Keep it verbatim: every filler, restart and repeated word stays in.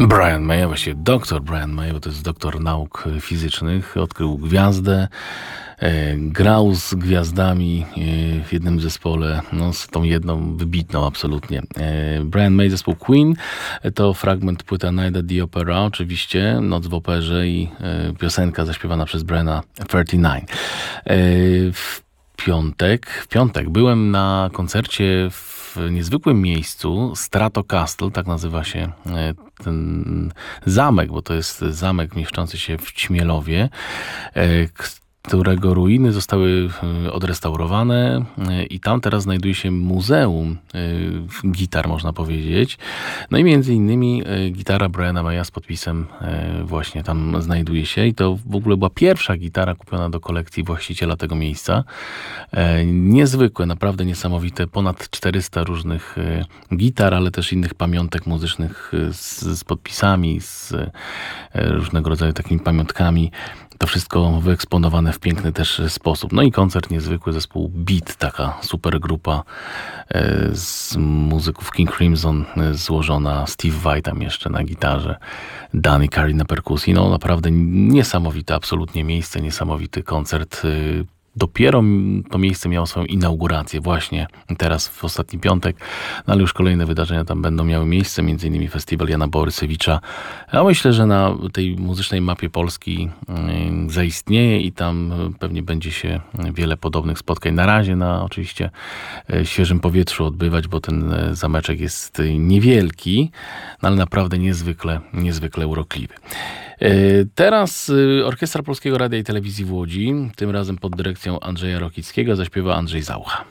Brian May, a właściwie doktor Brian May, bo to jest doktor nauk fizycznych, odkrył gwiazdę, e, grał z gwiazdami e, w jednym zespole, no z tą jedną wybitną absolutnie. E, Brian May, zespół Queen, to fragment płyta Night at the Opera, oczywiście, Noc w operze i e, piosenka zaśpiewana przez Briana trzydzieści dziewięć. E, w piątek, w piątek byłem na koncercie w w niezwykłym miejscu, Stratocaster, tak nazywa się ten zamek, bo to jest zamek mieszczący się w Ćmielowie, którego ruiny zostały odrestaurowane i tam teraz znajduje się muzeum gitar, można powiedzieć. No i między innymi gitara Briana Maya z podpisem właśnie tam znajduje się i to w ogóle była pierwsza gitara kupiona do kolekcji właściciela tego miejsca. Niezwykłe, naprawdę niesamowite, ponad czterysta różnych gitar, ale też innych pamiątek muzycznych z, z podpisami, z różnego rodzaju takimi pamiątkami. To wszystko wyeksponowane w piękny też sposób. No i koncert niezwykły, zespół Beat, taka super grupa z muzyków King Crimson złożona, Steve Vai tam jeszcze na gitarze, Danny Carey na perkusji. No naprawdę niesamowite absolutnie miejsce, niesamowity koncert. Dopiero to miejsce miało swoją inaugurację właśnie teraz w ostatni piątek, no ale już kolejne wydarzenia tam będą miały miejsce, między innymi festiwal Jana Borysewicza. Ja myślę, że na tej muzycznej mapie Polski zaistnieje i tam pewnie będzie się wiele podobnych spotkań. Na razie na oczywiście świeżym powietrzu odbywać, bo ten zameczek jest niewielki, no ale naprawdę niezwykle, niezwykle urokliwy. Teraz Orkiestra Polskiego Radia i Telewizji w Łodzi, tym razem pod dyrekcją Andrzeja Rokickiego, zaśpiewa Andrzej Zaucha.